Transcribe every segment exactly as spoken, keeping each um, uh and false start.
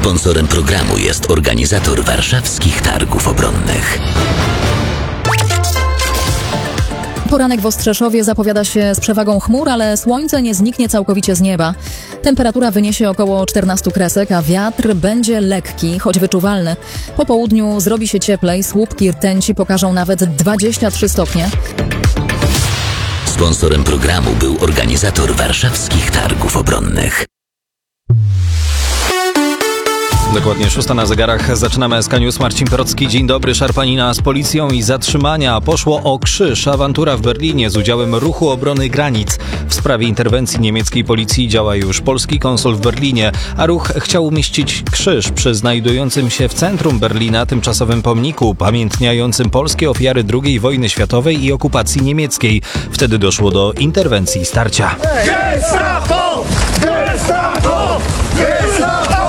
Sponsorem programu jest organizator warszawskich targów obronnych. Poranek w Ostrzeszowie zapowiada się z przewagą chmur, ale słońce nie zniknie całkowicie z nieba. Temperatura wyniesie około czternaście kresek, a wiatr będzie lekki, choć wyczuwalny. Po południu zrobi się cieplej, słupki rtęci pokażą nawet dwadzieścia trzy stopnie. Sponsorem programu był organizator warszawskich targów obronnych. Dokładnie szósta na zegarach. Zaczynamy S K News. Marcin Perocki. Dzień dobry. Szarpanina z policją i zatrzymania. Poszło o krzyż. Awantura w Berlinie z udziałem Ruchu Obrony Granic. W sprawie interwencji niemieckiej policji działa już polski konsul w Berlinie, a ruch chciał umieścić krzyż przy znajdującym się w centrum Berlina tymczasowym pomniku upamiętniającym polskie ofiary drugiej wojny światowej i okupacji niemieckiej. Wtedy doszło do interwencji i starcia. Gestapo! Gestapo! Gestapo!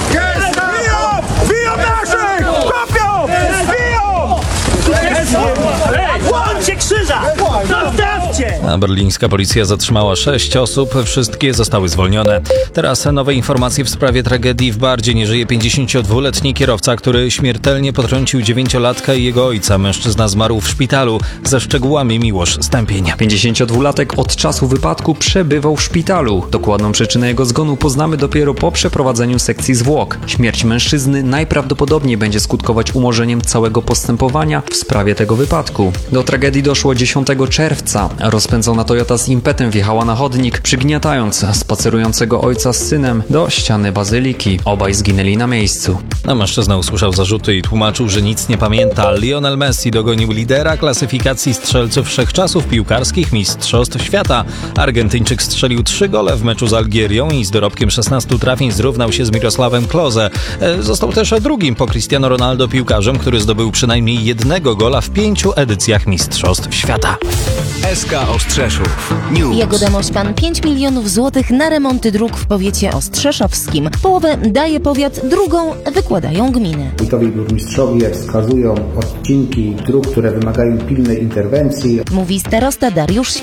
Łączcie krzyża! Zostawcie! A berlińska policja zatrzymała sześć osób, wszystkie zostały zwolnione. Teraz nowe informacje w sprawie tragedii w Bardzie. Nie żyje pięćdziesięciodwuletni kierowca, który śmiertelnie potrącił dziewięciolatka i jego ojca. Mężczyzna zmarł w szpitalu. Ze szczegółami Miłosz Stępień. pięćdziesięciodwulatek od czasu wypadku przebywał w szpitalu. Dokładną przyczynę jego zgonu poznamy dopiero po przeprowadzeniu sekcji zwłok. Śmierć mężczyzny najprawdopodobniej będzie skutkować umorzeniem całego postępowania w sprawie tego wypadku. Do tragedii doszło dziesiątego czerwca. Rozpędzona Toyota z impetem wjechała na chodnik, przygniatając spacerującego ojca z synem do ściany bazyliki. Obaj zginęli na miejscu. A mężczyzna usłyszał zarzuty i tłumaczył, że nic nie pamięta. Lionel Messi dogonił lidera klasyfikacji strzelców wszechczasów piłkarskich Mistrzostw Świata. Argentyńczyk strzelił trzy gole w meczu z Algierią i z dorobkiem szesnastu trafień zrównał się z Mirosławem Klose. Został też drugim po Cristiano Ronaldo piłkarzem, który zdobył przynajmniej jednego gola w pięciu edycjach Mistrzostw Świata. S K Ostrzeszów News. Jagoda Moszpan pięć milionów złotych na remonty dróg w powiecie ostrzeszowskim. Połowę daje powiat, drugą wykładają gminy. Wójtowie i burmistrzowie wskazują odcinki dróg, które wymagają pilnej interwencji. Mówi starosta Dariusz